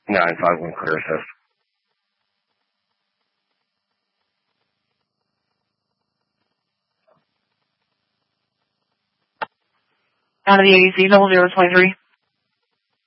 951 clear assist. Out of the ADC, 0023.